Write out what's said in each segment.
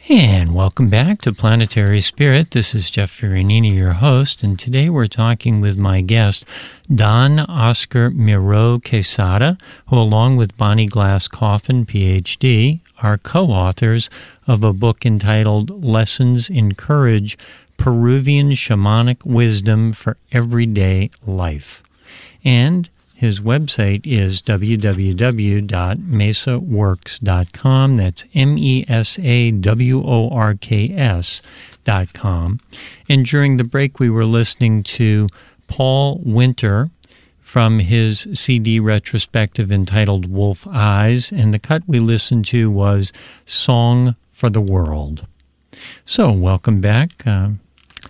And welcome back to Planetary Spirit. This is Jeff Ferranini, your host, and today we're talking with my guest, Don Oscar Miro Quesada, who, along with Bonnie Glass Coffin, Ph.D., are co-authors of a book entitled Lessons in Courage, Peruvian Shamanic Wisdom for Everyday Life. And his website is www.mesaworks.com. That's mesaworks.com. And during the break, we were listening to Paul Winter from his CD retrospective entitled Wolf Eyes, and the cut we listened to was Song for the World. So, welcome back, Don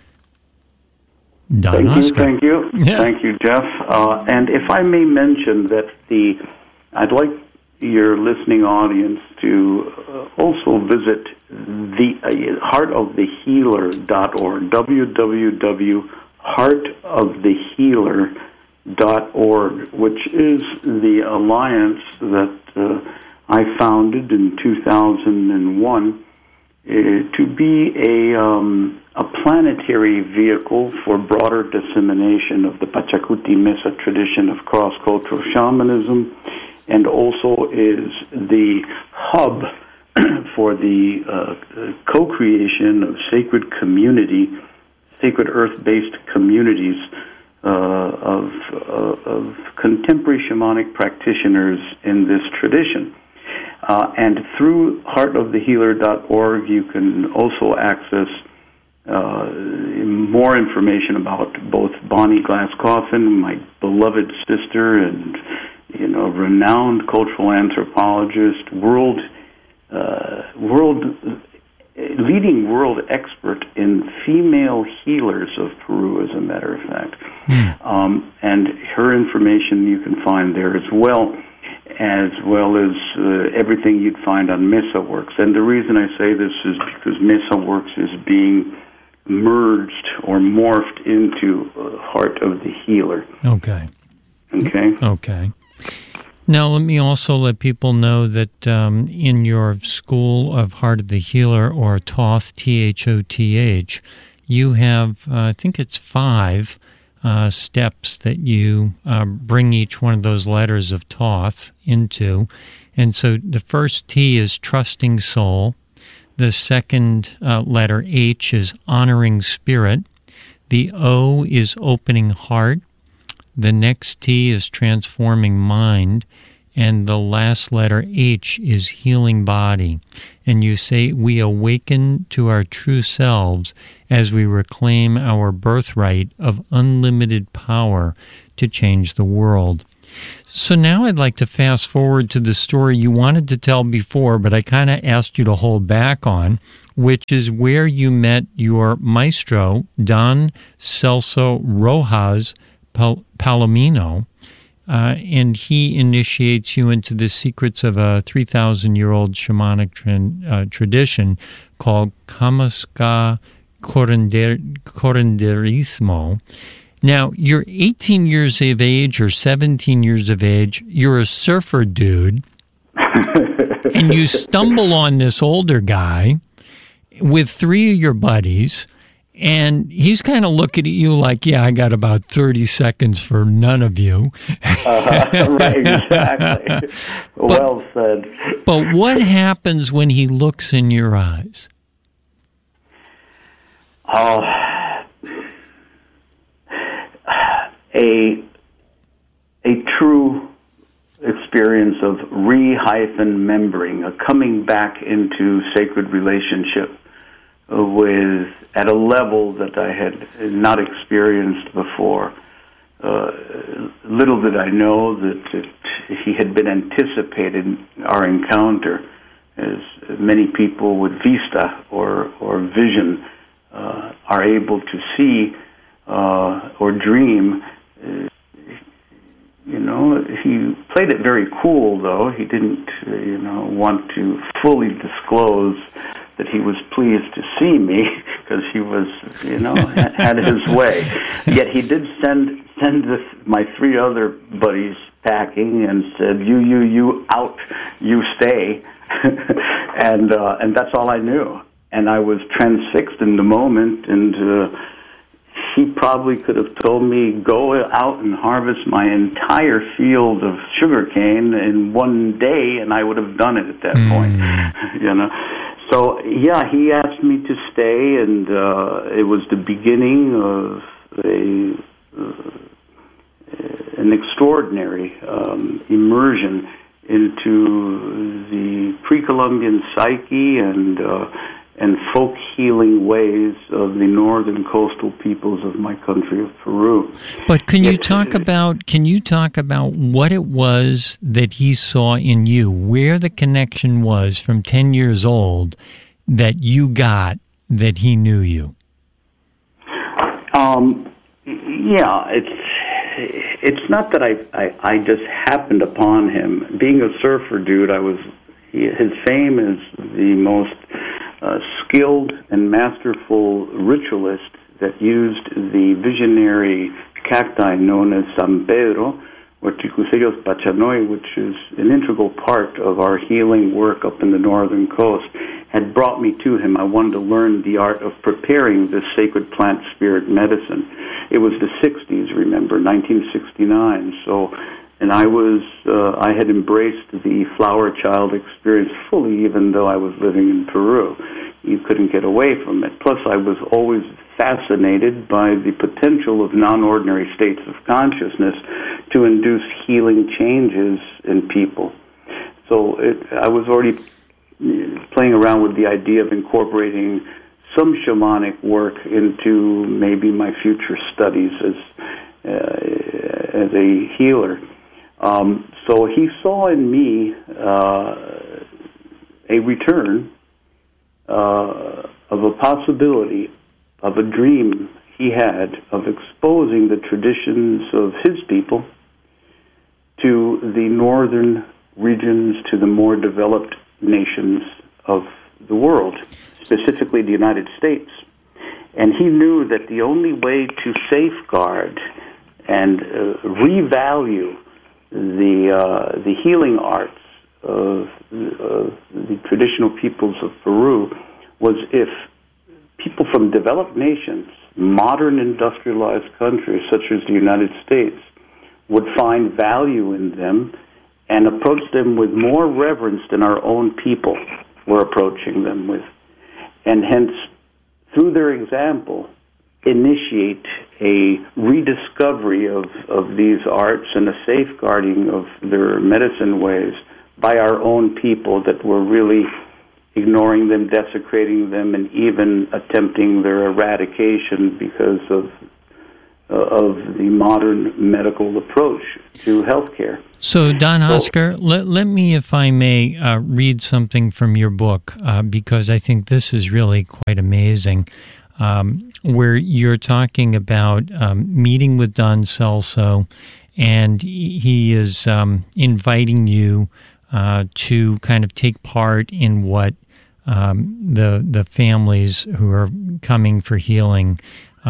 Oscar. Thank you. Yeah. Thank you, Jeff. And if I may mention that I'd like your listening audience to also visit the heartofthehealer.org, www.heartofthehealer.org, which is the alliance that I founded in 2001 to be a planetary vehicle for broader dissemination of the Pachacuti Mesa tradition of cross-cultural shamanism, and also is the hub for the co-creation of sacred earth-based communities of contemporary shamanic practitioners in this tradition. And through heartofthehealer.org, you can also access more information about both Bonnie Glass Coffin, my beloved sister and renowned cultural anthropologist, leading world expert in female healers of Peru, as a matter of fact. And her information you can find there as well as everything you'd find on MesaWorks. And the reason I say this is because MesaWorks is being merged or morphed into Heart of the Healer. Okay. Okay. Now, let me also let people know that in your School of Heart of the Healer, or TOTH, THOTH, you have, I think it's 5 steps that you bring each one of those letters of Thoth into. And so the first T is trusting soul. The second letter, H, is honoring spirit. The O is opening heart. The next T is transforming mind. And the last letter, H, is healing body. And you say, we awaken to our true selves as we reclaim our birthright of unlimited power to change the world. So now I'd like to fast forward to the story you wanted to tell before, but I kind of asked you to hold back on, which is where you met your maestro, Don Celso Rojas Palomino, and he initiates you into the secrets of a 3,000-year-old shamanic tradition called Kamaska Curanderismo. Now, you're 18 years of age or 17 years of age. You're a surfer dude, and you stumble on this older guy with 3 of your buddies, and he's kind of looking at you like, yeah, I got about 30 seconds for none of you. Right, exactly. Well said. But what happens when he looks in your eyes? A true experience of re-membering, a coming back into sacred relationship at a level that I had not experienced before. Little did I know that he had been anticipating our encounter, as many people with vista or vision are able to see or dream. He played it very cool, though. He didn't, want to fully disclose that he was pleased to see me, because he was, had his way. Yet he did send my 3 other buddies packing and said, you out, you stay. And that's all I knew. and I was transfixed in the moment, and he probably could have told me, go out and harvest my entire field of sugarcane in one day, and I would have done it at that point, you know. So, yeah, he asked me to stay, and it was the beginning of an extraordinary immersion into the pre-Columbian psyche and folk healing ways of the northern coastal peoples of my country of Peru. But can you talk about what it was that he saw in you, where the connection was from 10 years old that you got that he knew you? Yeah, it's not that I just happened upon him. Being a surfer dude, his fame is the most skilled and masterful ritualist that used the visionary cacti known as San Pedro, or Trichucerios pachanoi, which is an integral part of our healing work up in the northern coast, had brought me to him. I wanted to learn the art of preparing this sacred plant spirit medicine. It was the 60s, remember, 1969. So, and I had embraced the flower child experience fully, even though I was living in Peru. You couldn't get away from it. Plus, I was always fascinated by the potential of non-ordinary states of consciousness to induce healing changes in people. So I was already playing around with the idea of incorporating some shamanic work into maybe my future studies as a healer. So he saw in me a return of a possibility, of a dream he had of exposing the traditions of his people to the northern regions, to the more developed nations of the world, specifically the United States. And he knew that the only way to safeguard and revalue the healing arts of the traditional peoples of Peru was if people from developed nations, modern industrialized countries such as the United States, would find value in them and approach them with more reverence than our own people were approaching them with. And hence, through their example, initiate a rediscovery of these arts and a safeguarding of their medicine ways by our own people that were really ignoring them, desecrating them, and even attempting their eradication because of the modern medical approach to healthcare. So, Don Oscar, let me, if I may, read something from your book, because I think this is really quite amazing, where you're talking about meeting with Don Celso, and he is inviting you to kind of take part in what the families who are coming for healing.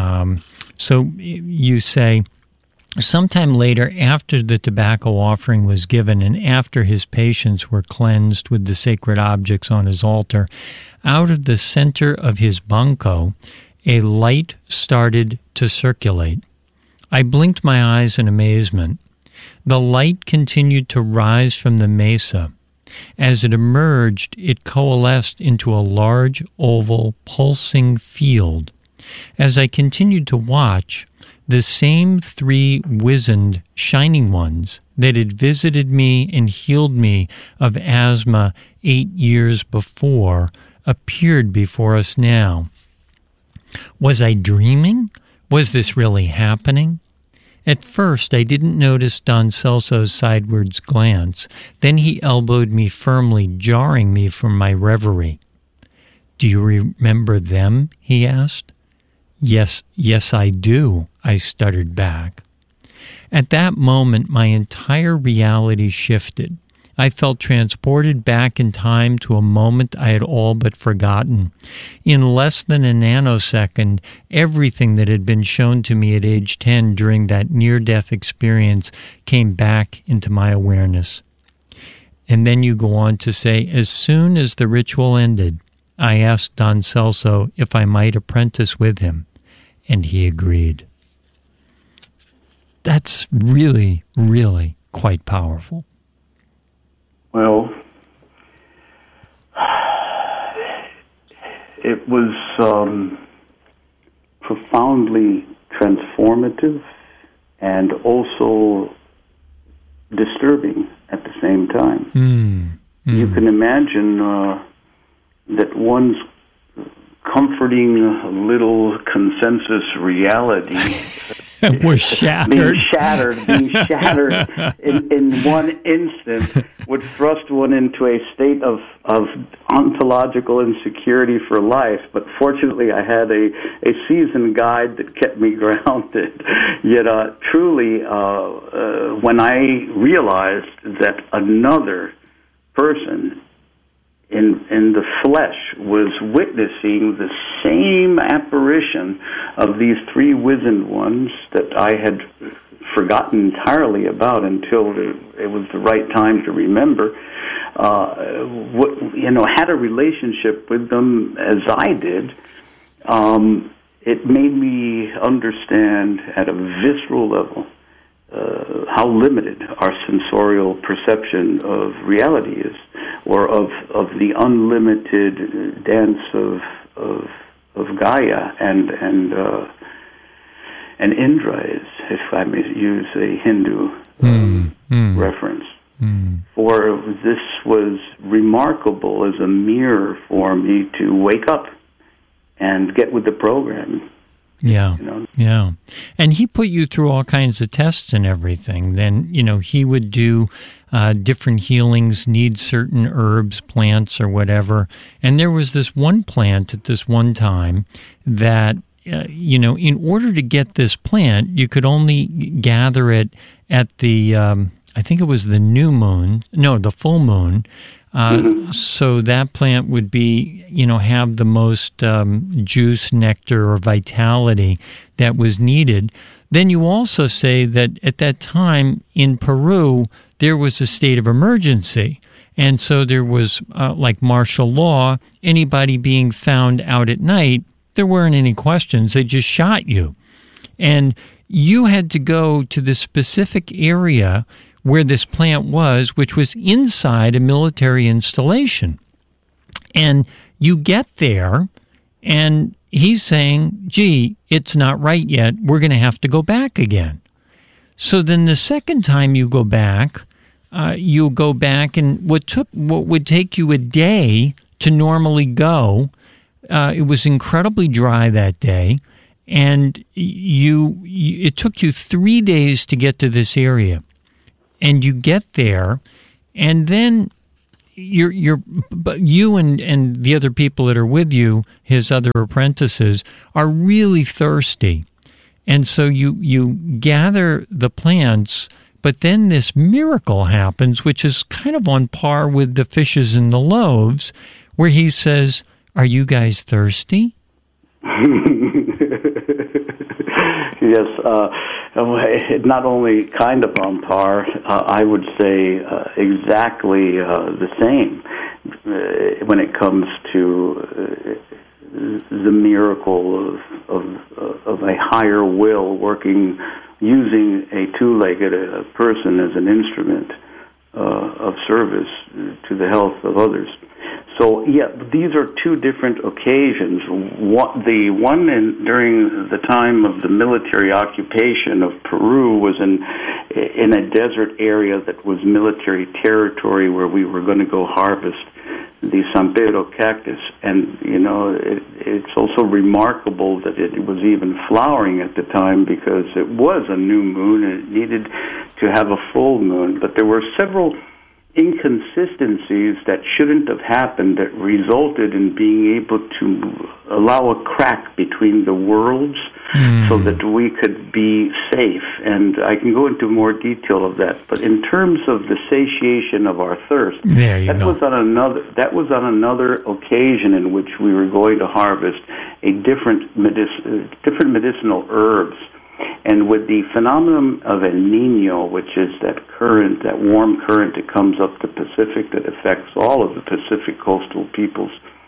So you say, sometime later, after the tobacco offering was given and after his patients were cleansed with the sacred objects on his altar, out of the center of his banco, a light started to circulate. I blinked my eyes in amazement. The light continued to rise from the mesa. As it emerged, it coalesced into a large, oval, pulsing field. As I continued to watch, the same three wizened, shining ones that had visited me and healed me of asthma 8 years before appeared before us now. Was I dreaming? Was this really happening? At first, I didn't notice Don Celso's sidewards glance. Then he elbowed me firmly, jarring me from my reverie. "Do you remember them?" he asked. Yes, I do," I stuttered back. At that moment, my entire reality shifted. I felt transported back in time to a moment I had all but forgotten. In less than a nanosecond, everything that had been shown to me at age 10 during that near-death experience came back into my awareness. And then you go on to say, as soon as the ritual ended, I asked Don Celso if I might apprentice with him, and he agreed. That's really, really quite powerful. Well, it was profoundly transformative and also disturbing at the same time. You can imagine that one's comforting little consensus reality was shattered. being shattered in one instant would thrust one into a state of ontological insecurity for life. But fortunately, I had a seasoned guide that kept me grounded. Yet, truly, when I realized that another person in the flesh was witnessing the same apparition of these three wizened ones that I had forgotten entirely about until it was the right time to remember, had a relationship with them as I did, it made me understand at a visceral level how limited our sensorial perception of reality is, or of the unlimited dance of Gaia and Indra is, if I may use a Hindu reference. For this was remarkable as a mirror for me to wake up and get with the program. Yeah, yeah. And he put you through all kinds of tests and everything. Then, he would do different healings, need certain herbs, plants, or whatever. And there was this one plant at this one time that, in order to get this plant, you could only gather it at the, I think it was the full moon. So that plant would be, have the most juice, nectar, or vitality that was needed. Then you also say that at that time in Peru, there was a state of emergency. And so there was, like martial law, anybody being found out at night, there weren't any questions. They just shot you. And you had to go to the specific area where this plant was, which was inside a military installation. And you get there, and he's saying, gee, it's not right yet. We're going to have to go back again. So then the second time you go back, and what would take you a day to normally go, it was incredibly dry that day, and it took you 3 days to get to this area. And you get there, and then you and the other people that are with you, his other apprentices, are really thirsty. And so you gather the plants, but then this miracle happens, which is kind of on par with the fishes and the loaves, where he says, "Are you guys thirsty?" Yes, not only kind of on par, I would say exactly the same when it comes to the miracle of a higher will working, using a two-legged person as an instrument of service to the health of others. So, these are two different occasions. The one during the time of the military occupation of Peru was in a desert area that was military territory where we were going to go harvest the San Pedro cactus. And, it's also remarkable that it was even flowering at the time because it was a new moon and it needed to have a full moon. But there were several inconsistencies that shouldn't have happened that resulted in being able to allow a crack between the worlds so that we could be safe. And I can go into more detail of that. But in terms of the satiation of our thirst, that was on another occasion in which we were going to harvest a different medicinal herbs. And with the phenomenon of El Niño, which is that warm current that comes up the Pacific that affects all of the Pacific coastal peoples,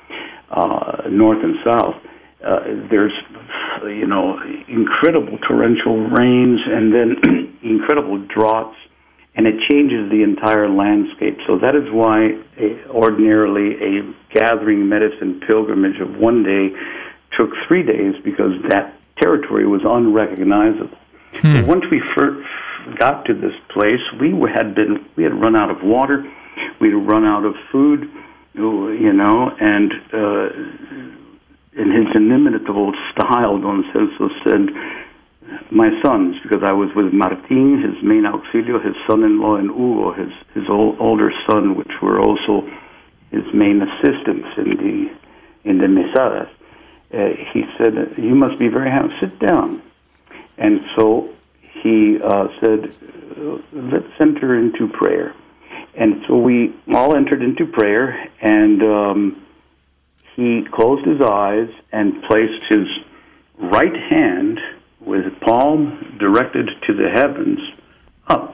north and south, there's incredible torrential rains and then incredible droughts, and it changes the entire landscape. So that is why ordinarily a gathering medicine pilgrimage of one day took 3 days, because that territory was unrecognizable. But once we got to this place, we had run out of water, we had run out of food, and in his inimitable style, Don Celso said, "My sons," because I was with Martin, his main auxilio, his son-in-law, and Hugo, his older son, which were also his main assistants in the mesadas. He said, "You must be very happy. Sit down." And so he said, "Let's enter into prayer." And so we all entered into prayer, and he closed his eyes and placed his right hand with palm directed to the heavens up.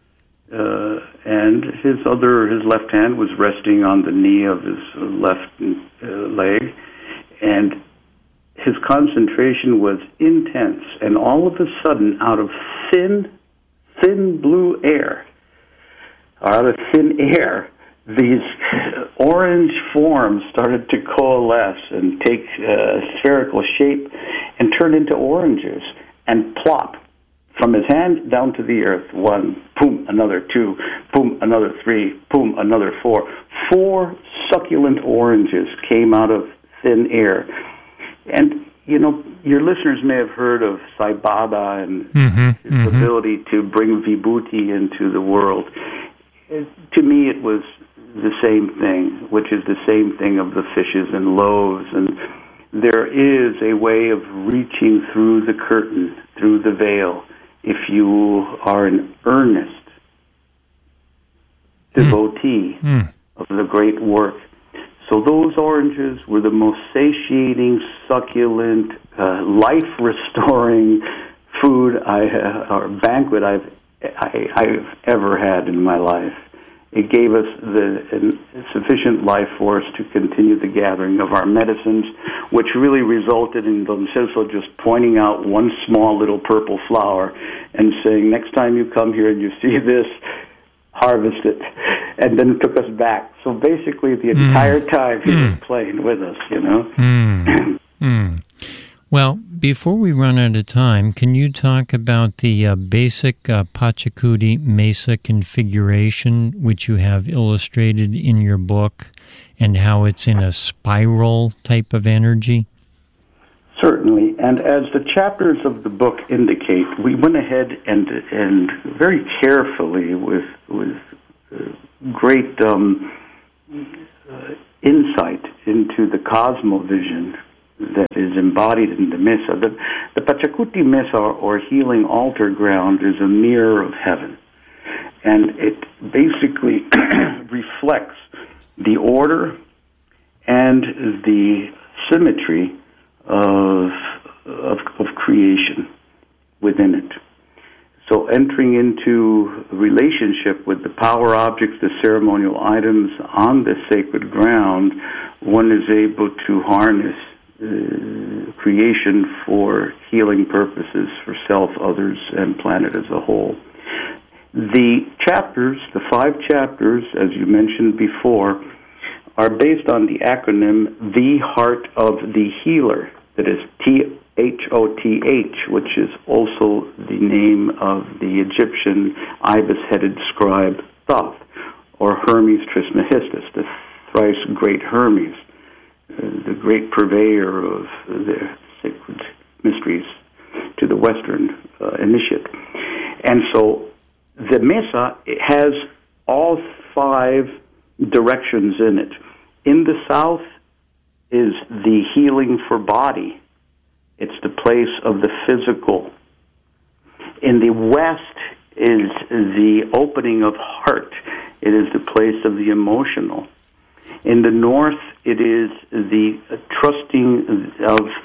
And his left hand was resting on the knee of his left leg. And his concentration was intense. And all of a sudden, out of thin blue air, these orange forms started to coalesce and take spherical shape and turn into oranges and plop from his hand down to the earth. 1, boom, another 2, boom, another 3, boom, another 4. 4 succulent oranges came out of thin air. And, your listeners may have heard of Sai Baba and his ability to bring vibhuti into the world. To me, it was the same thing, which is the same thing of the fishes and loaves. And there is a way of reaching through the curtain, through the veil, if you are an earnest devotee of the great work. So those oranges were the most satiating, succulent, life-restoring food or banquet I've ever had in my life. It gave us the sufficient life force to continue the gathering of our medicines, which really resulted in Don Celso just pointing out one small little purple flower and saying, "Next time you come here and you see this, harvest it." And then took us back. So basically the entire time he was playing with us, Well, before we run out of time, can you talk about the basic Pachacuti Mesa configuration, which you have illustrated in your book, and how it's in a spiral type of energy? Certainly. And as the chapters of the book indicate, we went ahead and very carefully with great insight into the cosmovision that is embodied in the Mesa. The Pachacuti Mesa, or healing altar ground, is a mirror of heaven. And it basically reflects the order and the symmetry of creation within it. So entering into relationship with the power objects, the ceremonial items on the sacred ground, one is able to harness creation for healing purposes for self, others, and planet as a whole. The chapters, the 5 chapters, as you mentioned before, are based on the acronym The Heart of the Healer, that is THOTH, which is also the name of the Egyptian ibis-headed scribe Thoth, or Hermes Trismegistus, the thrice great Hermes, the great purveyor of the sacred mysteries to the Western initiate. And so the Mesa has all 5 directions in it. In the south is the healing for body. It's the place of the physical. In the west is the opening of heart. It is the place of the emotional. In the north, it is the trusting of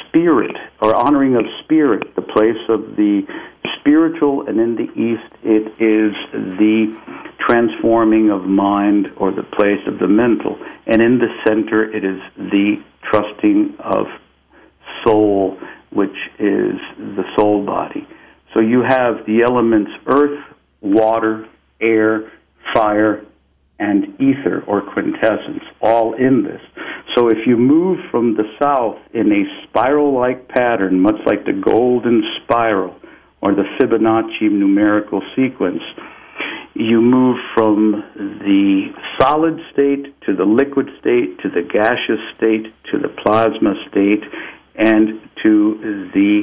spirit, or honoring of spirit, the place of the spiritual, and in the East it is the transforming of mind, or the place of the mental, and in the center it is the trusting of soul, which is the soul body. So you have the elements earth, water, air, fire, and ether, or quintessence, all in this. So if you move from the south in a spiral-like pattern, much like the golden spiral or the Fibonacci numerical sequence, you move from the solid state to the liquid state to the gaseous state to the plasma state and to the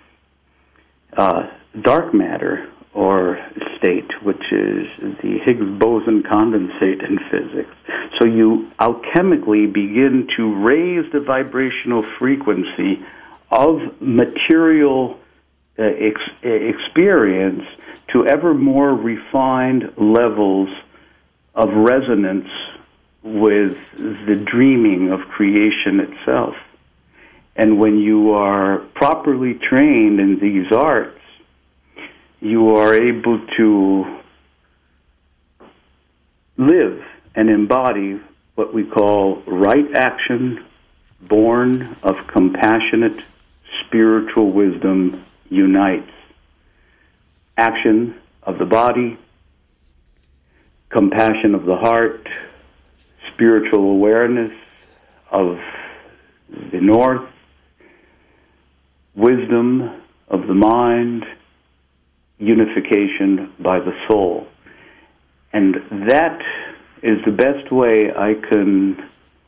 dark matter or state, which is the Higgs boson condensate in physics. So you alchemically begin to raise the vibrational frequency of material experience to ever more refined levels of resonance with the dreaming of creation itself. And when you are properly trained in these arts, you are able to live and embody what we call right action, born of compassionate spiritual wisdom unites. Action of the body, compassion of the heart, spiritual awareness of the north, wisdom of the mind, unification by the soul. And that is the best way I can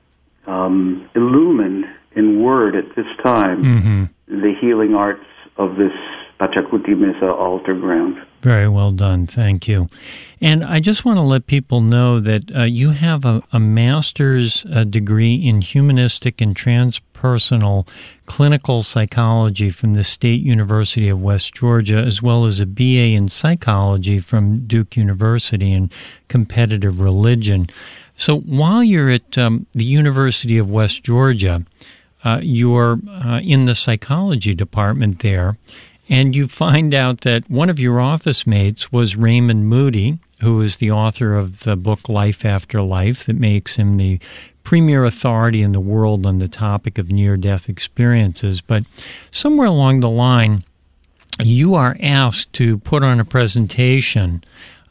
illumine in word at this time the healing arts of this Pachacuti Mesa altar ground. Very well done. Thank you. And I just want to let people know that you have a master's degree in humanistic and transpersonal clinical psychology from the State University of West Georgia, as well as a BA in psychology from Duke University in competitive religion. So while you're at the University of West Georgia, you're in the psychology department there, and you find out that one of your office mates was Raymond Moody, who is the author of the book Life After Life that makes him the premier authority in the world on the topic of near-death experiences. But somewhere along the line, you are asked to put on a presentation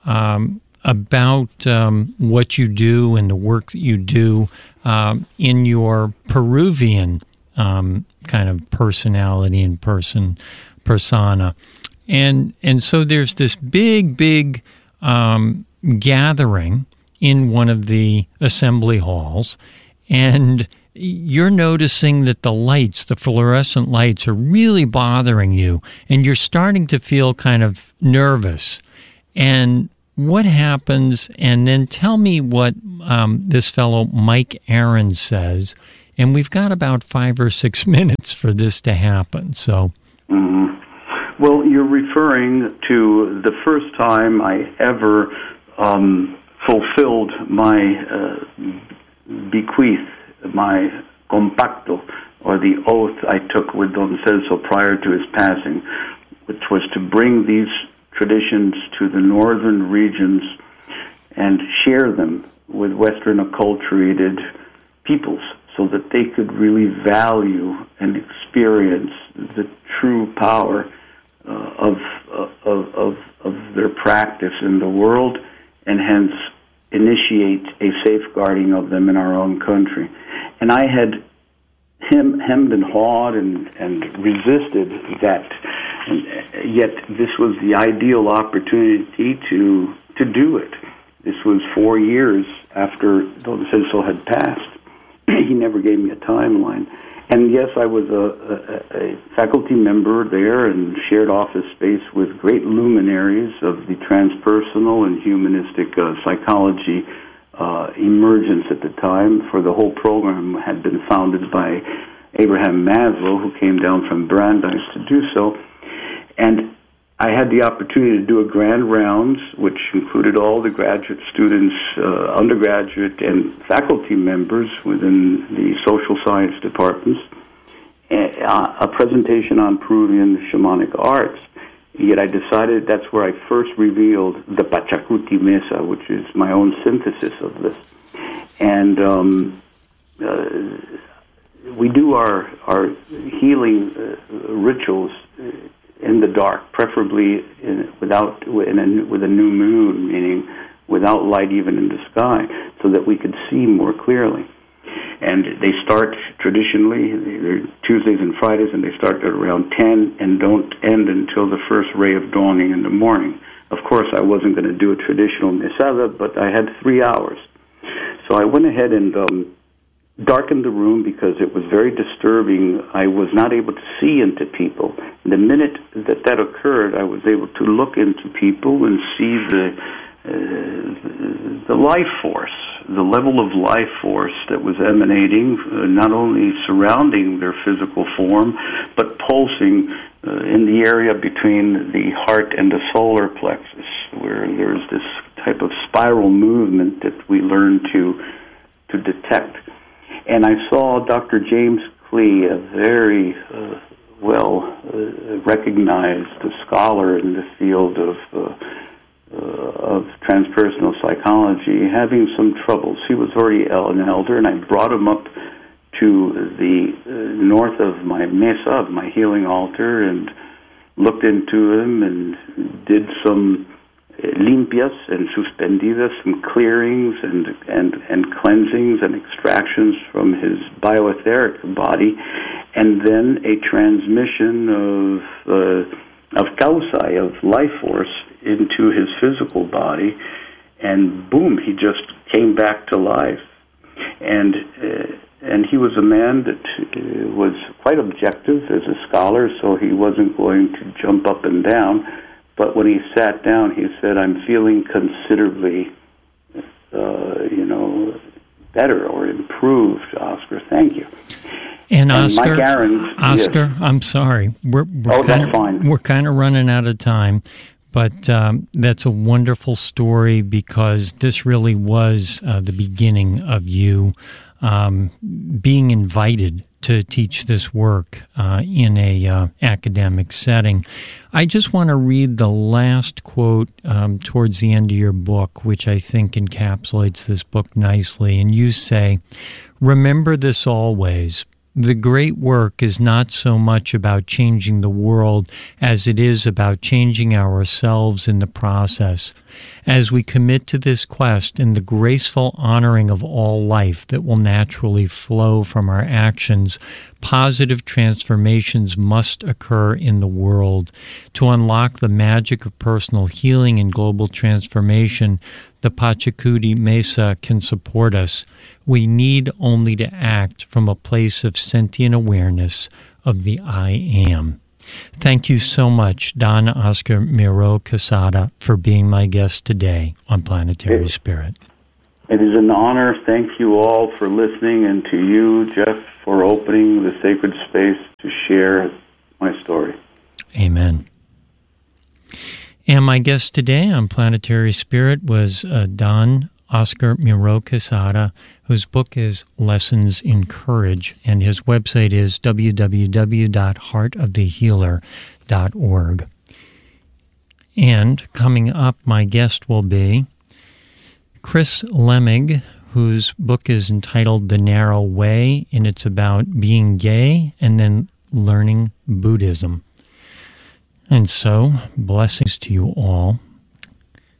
about what you do and the work that you do in your Peruvian kind of personality and persona. And so there's this big gathering in one of the assembly halls, and you're noticing that the lights, the fluorescent lights, are really bothering you, and you're starting to feel kind of nervous. And what happens? And then tell me what this fellow Mike Aaron says, and we've got about 5 or 6 minutes for this to happen. So. Well, you're referring to the first time I ever fulfilled my bequeath, my compacto, or the oath I took with Don Celso prior to his passing, which was to bring these traditions to the northern regions and share them with Western acculturated peoples so that they could really value and experience the true power of their practice in the world, and hence initiate a safeguarding of them in our own country. And I had hemmed and hawed and resisted that, and yet this was the ideal opportunity to do it. This was 4 years after Don Celso had passed. He never gave me a timeline. And yes, I was a faculty member there and shared office space with great luminaries of the transpersonal and humanistic psychology emergence at the time. For the whole program had been founded by Abraham Maslow, who came down from Brandeis to do so. And I had the opportunity to do a grand rounds, which included all the graduate students, undergraduate, and faculty members within the social science departments. a presentation on Peruvian shamanic arts. Yet I decided that's where I first revealed the Pachacuti Mesa, which is my own synthesis of this. And we do our healing rituals in the dark, preferably with a new moon, meaning without light even in the sky, so that we could see more clearly. And they start traditionally, they're Tuesdays and Fridays, and they start at around 10 and don't end until the first ray of dawning in the morning. Of course, I wasn't going to do a traditional mesada, but I had 3 hours. So I went ahead and darkened the room because it was very disturbing. I was not able to see into people. The minute that occurred, I was able to look into people and see the life force, the level of life force that was emanating, not only surrounding their physical form, but pulsing in the area between the heart and the solar plexus, where there's this type of spiral movement that we learn to detect. And I saw Dr. James Klee, a very recognized scholar in the field of transpersonal psychology, having some troubles. He was already an elder, and I brought him up to the north of my mesa, of my healing altar, and looked into him and did some limpias and suspendidas, some clearings and cleansings and extractions from his bioetheric body, and then a transmission of kausai, of life force, into his physical body, and boom, he just came back to life. And he was a man that was quite objective as a scholar, so he wasn't going to jump up and down. But when he sat down, he said, "I'm feeling considerably, better or improved, Oscar. Thank you." And Oscar, Mike Ahrens, Oscar, yes. I'm sorry. That's fine. We're kind of running out of time, but that's a wonderful story, because this really was the beginning of you being invited to teach this work in a academic setting. I just want to read the last quote towards the end of your book, which I think encapsulates this book nicely. And you say, "Remember this always. The great work is not so much about changing the world as it is about changing ourselves in the process. As we commit to this quest in the graceful honoring of all life that will naturally flow from our actions, positive transformations must occur in the world. To unlock the magic of personal healing and global transformation, the Pachacuti Mesa can support us. We need only to act from a place of sentient awareness of the I Am." Thank you so much, Don Oscar Miro Quesada, for being my guest today on Planetary Spirit. It is an honor. Thank you all for listening, and to you, Jeff, for opening the sacred space to share my story. Amen. And my guest today on Planetary Spirit was Don Oscar Miro Quesada, whose book is Lessons in Courage, and his website is www.heartofthehealer.org. And coming up, my guest will be Chris Lemig, whose book is entitled The Narrow Way, and it's about being gay and then learning Buddhism. And so, blessings to you all.